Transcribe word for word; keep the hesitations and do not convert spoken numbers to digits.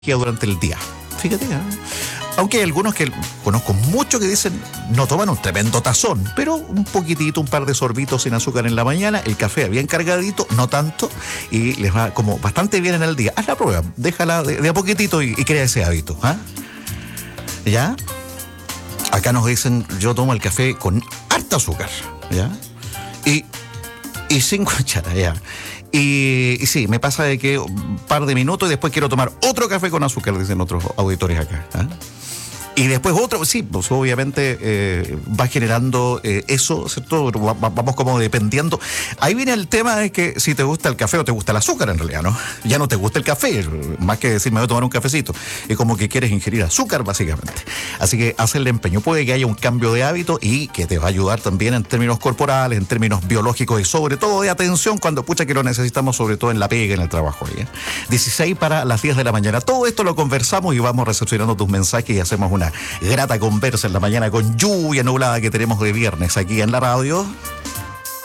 durante el día. Fíjate, ¿eh? Aunque hay algunos que conozco mucho que dicen no toman un tremendo tazón, pero un poquitito, un par de sorbitos sin azúcar en la mañana, el café bien cargadito, no tanto, y les va como bastante bien en el día. Haz la prueba, déjala de, de a poquitito y, y crea ese hábito. ¿eh? ¿Ya? Acá nos dicen, yo tomo el café con harta azúcar, ¿ya? Y, y sin cuchara, ¿ya? Y, y sí, me pasa de que un par de minutos y después quiero tomar otro café con azúcar, dicen otros auditores acá. ¿eh? Y después otro, sí, pues obviamente eh, va generando eh, eso, ¿cierto? Va, va, vamos como dependiendo. Ahí viene el tema de que si te gusta el café o te gusta el azúcar en realidad, ¿no? Ya no te gusta el café, más que decir me voy a tomar un cafecito. Es como que quieres ingerir azúcar básicamente. Así que hacerle empeño. Puede que haya un cambio de hábito y que te va a ayudar también en términos corporales, en términos biológicos y sobre todo de atención cuando pucha que lo necesitamos, sobre todo en la pega, en el trabajo. ¿eh? dieciséis para las diez de la mañana. Todo esto lo conversamos y vamos recepcionando tus mensajes y hacemos una grata conversa en la mañana con lluvia nublada que tenemos de viernes aquí en la radio.